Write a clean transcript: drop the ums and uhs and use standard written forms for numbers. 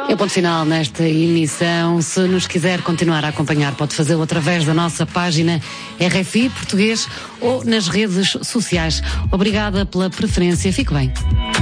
É ponto final nesta emissão. Se nos quiser continuar a acompanhar, pode fazê-lo através da nossa página RFI Português ou nas redes sociais. Obrigada pela preferência. Fique bem.